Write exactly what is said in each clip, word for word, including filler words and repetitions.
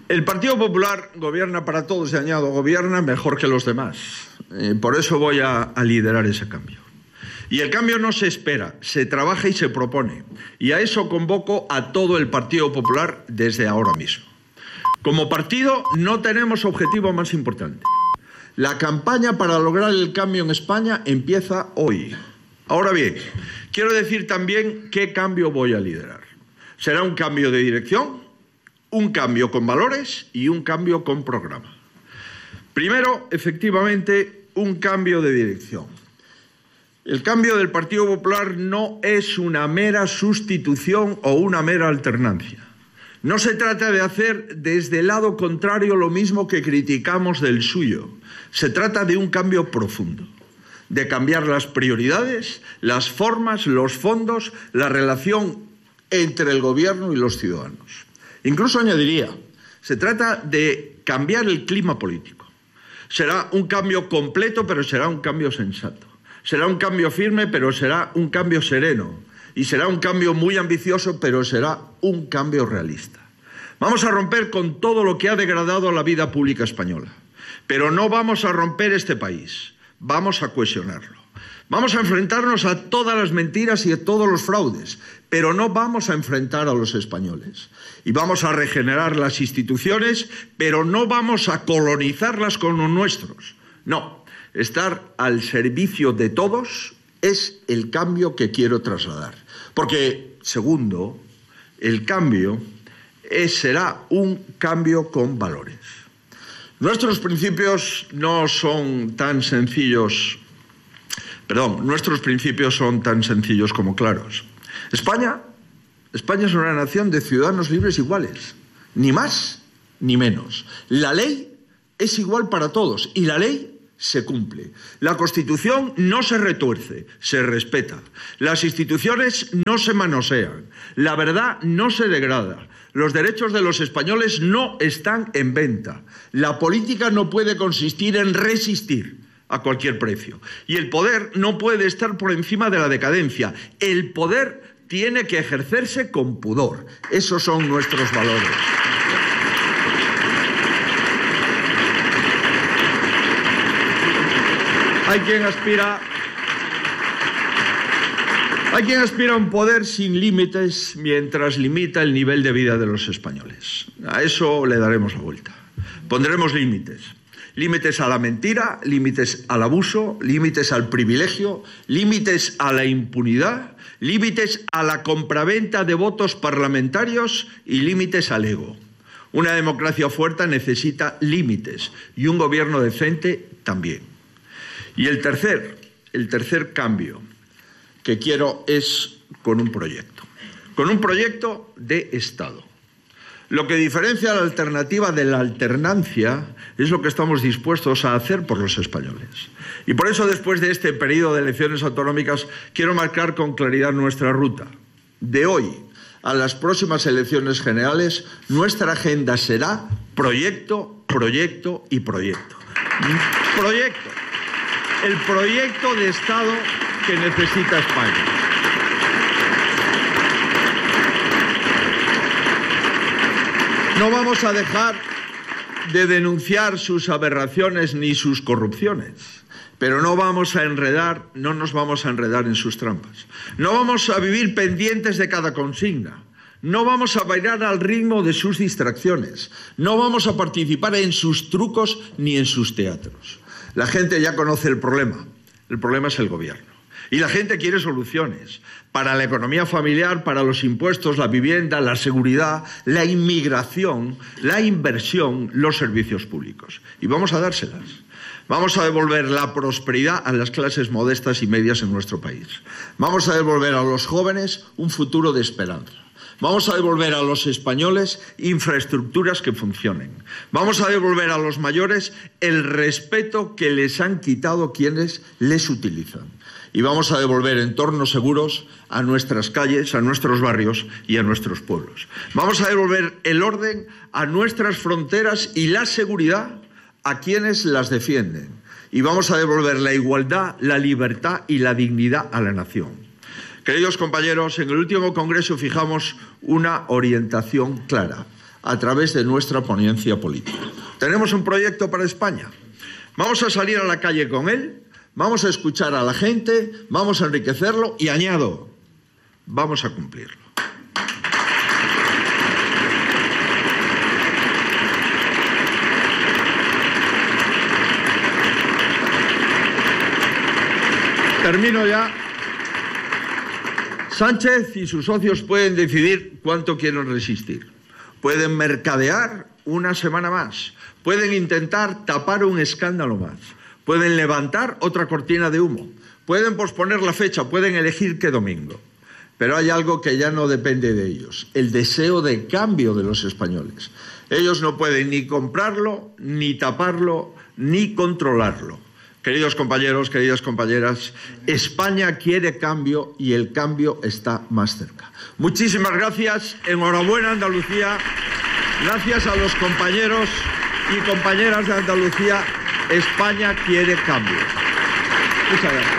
El Partido Popular gobierna para todos y, añado, gobierna mejor que los demás. Eh, por eso voy a, a liderar ese cambio. Y el cambio no se espera, se trabaja y se propone. Y a eso convoco a todo el Partido Popular desde ahora mismo. Como partido no tenemos objetivo más importante. La campaña para lograr el cambio en España empieza hoy. Ahora bien, quiero decir también qué cambio voy a liderar. Será un cambio de dirección, un cambio con valores y un cambio con programa. Primero, efectivamente, un cambio de dirección. El cambio del Partido Popular no es una mera sustitución o una mera alternancia. No se trata de hacer desde el lado contrario lo mismo que criticamos del suyo. Se trata de un cambio profundo, de cambiar las prioridades, las formas, los fondos, la relación entre el gobierno y los ciudadanos. Incluso añadiría, se trata de cambiar el clima político. Será un cambio completo, pero será un cambio sensato. Será un cambio firme, pero será un cambio sereno. Y será un cambio muy ambicioso, pero será un cambio realista. Vamos a romper con todo lo que ha degradado la vida pública española. Pero no vamos a romper este país, vamos a cohesionarlo. Vamos a enfrentarnos a todas las mentiras y a todos los fraudes, pero no vamos a enfrentar a los españoles. Y vamos a regenerar las instituciones, pero no vamos a colonizarlas con los nuestros. No, estar al servicio de todos es el cambio que quiero trasladar. Porque, segundo, el cambio es, será un cambio con valores. Nuestros principios no son tan sencillos, perdón, nuestros principios son tan sencillos como claros. España, España es una nación de ciudadanos libres iguales, ni más ni menos. La ley es igual para todos y la ley se cumple. La Constitución no se retuerce, se respeta. Las instituciones no se manosean. La verdad no se degrada. Los derechos de los españoles no están en venta. La política no puede consistir en resistir a cualquier precio. Y el poder no puede estar por encima de la decadencia. El poder tiene que ejercerse con pudor. Esos son nuestros valores. Hay quien aspira, hay quien aspira a un poder sin límites mientras limita el nivel de vida de los españoles. A eso le daremos la vuelta. Pondremos límites. Límites a la mentira, límites al abuso, límites al privilegio, límites a la impunidad, límites a la compraventa de votos parlamentarios y límites al ego. Una democracia fuerte necesita límites y un gobierno decente también. Y el tercer, el tercer cambio que quiero es con un proyecto, con un proyecto de Estado. Lo que diferencia la alternativa de la alternancia es lo que estamos dispuestos a hacer por los españoles. Y por eso, después de este periodo de elecciones autonómicas, quiero marcar con claridad nuestra ruta. De hoy a las próximas elecciones generales, nuestra agenda será proyecto, proyecto y proyecto. Proyecto. El proyecto de Estado que necesita España. No vamos a dejar de denunciar sus aberraciones ni sus corrupciones, pero no vamos a enredar, no nos vamos a enredar en sus trampas. No vamos a vivir pendientes de cada consigna. No vamos a bailar al ritmo de sus distracciones. No vamos a participar en sus trucos ni en sus teatros. La gente ya conoce el problema. El problema es el gobierno. Y la gente quiere soluciones para la economía familiar, para los impuestos, la vivienda, la seguridad, la inmigración, la inversión, los servicios públicos. Y vamos a dárselas. Vamos a devolver la prosperidad a las clases modestas y medias en nuestro país. Vamos a devolver a los jóvenes un futuro de esperanza. Vamos a devolver a los españoles infraestructuras que funcionen. Vamos a devolver a los mayores el respeto que les han quitado quienes les utilizan. Y vamos a devolver entornos seguros a nuestras calles, a nuestros barrios y a nuestros pueblos. Vamos a devolver el orden a nuestras fronteras y la seguridad a quienes las defienden. Y vamos a devolver la igualdad, la libertad y la dignidad a la nación. Queridos compañeros, en el último Congreso fijamos una orientación clara. a través de nuestra ponencia política. Tenemos un proyecto para España. Vamos a salir a la calle con él, vamos a escuchar a la gente, vamos a enriquecerlo y, añado, vamos a cumplirlo. Termino ya. Sánchez y sus socios pueden decidir cuánto quieren resistir. Pueden mercadear una semana más. Pueden intentar tapar un escándalo más. Pueden levantar otra cortina de humo. Pueden posponer la fecha. Pueden elegir qué domingo. Pero hay algo que ya no depende de ellos: el deseo de cambio de los españoles. Ellos no pueden ni comprarlo, ni taparlo, ni controlarlo. Queridos compañeros, queridas compañeras, España quiere cambio y el cambio está más cerca. Muchísimas gracias, enhorabuena Andalucía, gracias a los compañeros y compañeras de Andalucía, España quiere cambio. Muchas gracias.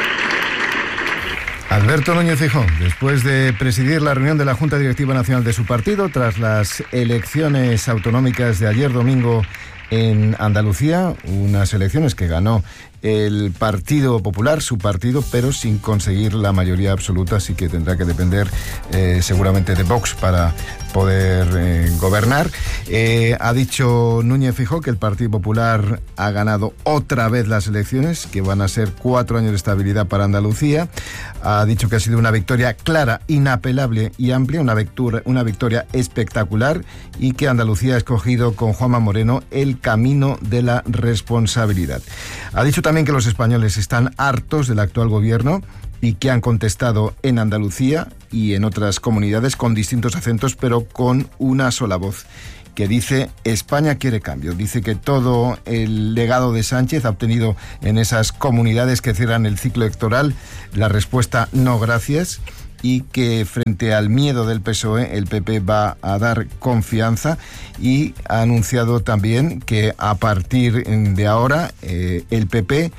Alberto Núñez Feijóo, después de presidir la reunión de la Junta Directiva Nacional de su partido tras las elecciones autonómicas de ayer domingo en Andalucía, unas elecciones que ganó el Partido Popular, su partido, pero sin conseguir la mayoría absoluta, así que tendrá que depender eh, seguramente de Vox para poder eh, gobernar. Eh, ha dicho Núñez Feijóo que el Partido Popular ha ganado otra vez las elecciones, que van a ser cuatro años de estabilidad para Andalucía. Ha dicho que ha sido una victoria clara, inapelable y amplia, una victoria, una victoria espectacular, y que Andalucía ha escogido con Juanma Moreno el camino de la responsabilidad. Ha dicho también que los españoles están hartos del actual gobierno y que han contestado en Andalucía y en otras comunidades con distintos acentos, pero con una sola voz, que dice: España quiere cambio. Dice que todo el legado de Sánchez ha obtenido en esas comunidades que cierran el ciclo electoral la respuesta no gracias, y que frente al miedo del P S O E el P P va a dar confianza, y ha anunciado también que a partir de ahora eh, el P P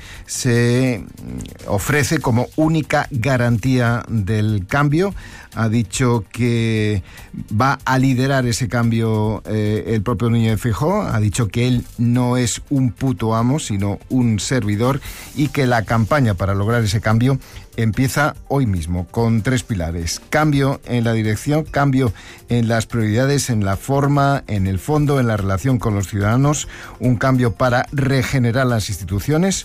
se ofrece como única garantía del cambio. Ha dicho que va a liderar ese cambio eh, el propio Núñez Feijóo. Ha dicho que él no es un puto amo, sino un servidor, y que la campaña para lograr ese cambio empieza hoy mismo, con tres pilares: cambio en la dirección, cambio en las prioridades, en la forma, en el fondo, en la relación con los ciudadanos, un cambio para regenerar las instituciones.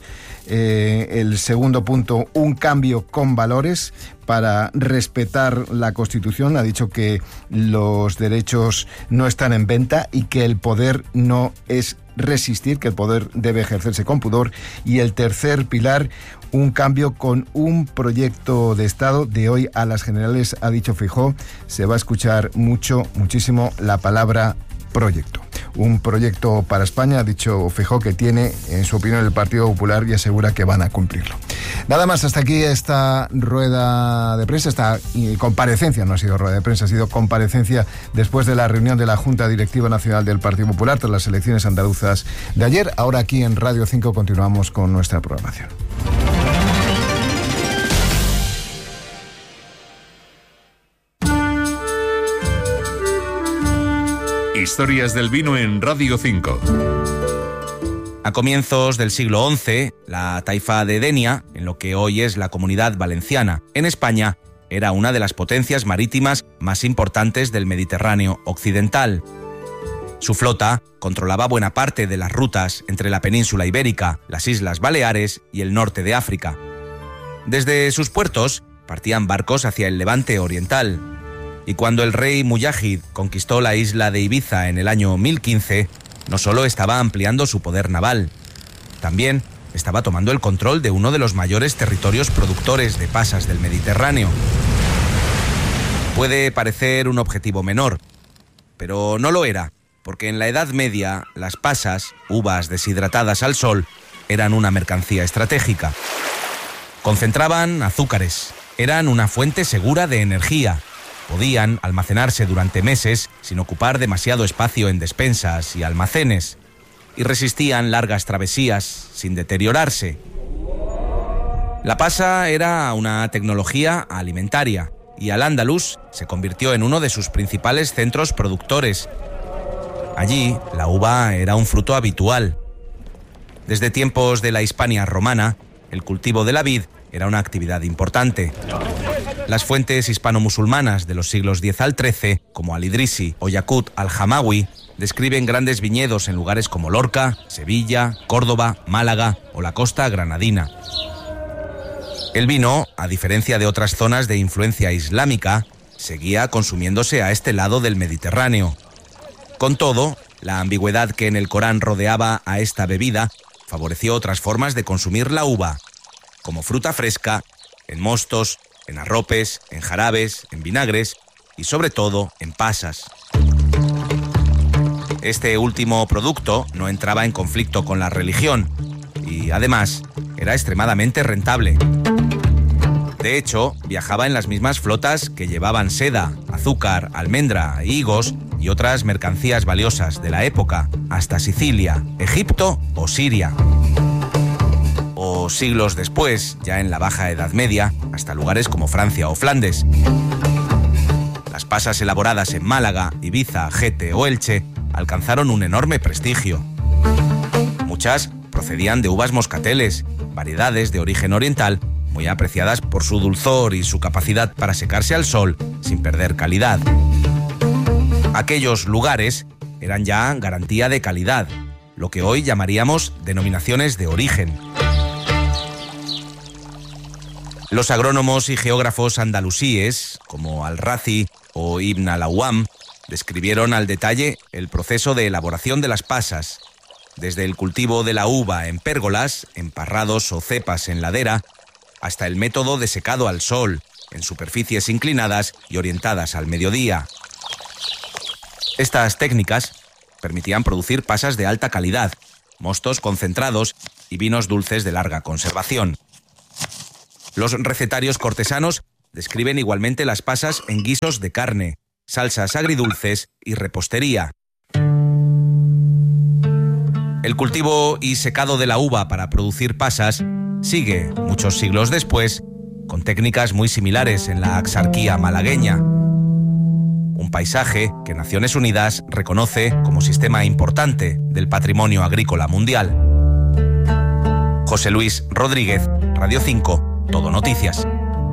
Eh, el segundo punto, un cambio con valores para respetar la Constitución. Ha dicho que los derechos no están en venta y que el poder no es resistir, que el poder debe ejercerse con pudor. Y el tercer pilar, un cambio con un proyecto de Estado. De hoy a las generales, ha dicho Feijóo, se va a escuchar mucho, muchísimo la palabra proyecto. Un proyecto para España, ha dicho Feijóo, que tiene, en su opinión, el Partido Popular, y asegura que van a cumplirlo. Nada más, hasta aquí esta rueda de prensa, esta comparecencia, no ha sido rueda de prensa, ha sido comparecencia después de la reunión de la Junta Directiva Nacional del Partido Popular tras las elecciones andaluzas de ayer. Ahora aquí en Radio cinco continuamos con nuestra programación. Historias del vino en Radio cinco. A comienzos del siglo once, la taifa de Denia, en lo que hoy es la Comunidad Valenciana, en España, era una de las potencias marítimas más importantes del Mediterráneo occidental. Su flota controlaba buena parte de las rutas entre la península ibérica, las Islas Baleares y el norte de África. Desde sus puertos partían barcos hacia el Levante oriental. Y cuando el rey Muyahid conquistó la isla de Ibiza en el año mil quince, no solo estaba ampliando su poder naval, también estaba tomando el control de uno de los mayores territorios productores de pasas del Mediterráneo. Puede parecer un objetivo menor, pero no lo era, porque en la Edad Media las pasas, uvas deshidratadas al sol, eran una mercancía estratégica. Concentraban azúcares, eran una fuente segura de energía. Podían almacenarse durante meses sin ocupar demasiado espacio en despensas y almacenes, y resistían largas travesías sin deteriorarse. La pasa era una tecnología alimentaria, y Al-Ándalus se convirtió en uno de sus principales centros productores. Allí, la uva era un fruto habitual. Desde tiempos de la Hispania romana, el cultivo de la vid era una actividad importante. Las fuentes hispano-musulmanas de los siglos diez al trece, como Al-Idrisi o Yaqut al-Hamawi, describen grandes viñedos en lugares como Lorca, Sevilla, Córdoba, Málaga o la costa granadina. El vino, a diferencia de otras zonas de influencia islámica, seguía consumiéndose a este lado del Mediterráneo. Con todo, la ambigüedad que en el Corán rodeaba a esta bebida favoreció otras formas de consumir la uva, como fruta fresca, en mostos, en arropes, en jarabes, en vinagres y sobre todo en pasas. Este último producto no entraba en conflicto con la religión y, además, era extremadamente rentable. De hecho, viajaba en las mismas flotas que llevaban seda, azúcar, almendra, higos y otras mercancías valiosas de la época, hasta Sicilia, Egipto o Siria. O siglos después, ya en la Baja Edad Media, hasta lugares como Francia o Flandes. Las pasas elaboradas en Málaga, Ibiza, Gete o Elche alcanzaron un enorme prestigio. Muchas procedían de uvas moscateles, variedades de origen oriental, muy apreciadas por su dulzor y su capacidad para secarse al sol sin perder calidad. Aquellos lugares eran ya garantía de calidad, lo que hoy llamaríamos denominaciones de origen. Los agrónomos y geógrafos andalusíes, como Al-Razi o Ibn al-Awwam, describieron al detalle el proceso de elaboración de las pasas, desde el cultivo de la uva en pérgolas, en parrados o cepas en ladera, hasta el método de secado al sol, en superficies inclinadas y orientadas al mediodía. Estas técnicas permitían producir pasas de alta calidad, mostos concentrados y vinos dulces de larga conservación. Los recetarios cortesanos describen igualmente las pasas en guisos de carne, salsas agridulces y repostería. El cultivo y secado de la uva para producir pasas sigue, muchos siglos después, con técnicas muy similares en la Axarquía malagueña. Un paisaje que Naciones Unidas reconoce como sistema importante del patrimonio agrícola mundial. José Luis Rodríguez, Radio cinco, Todo Noticias.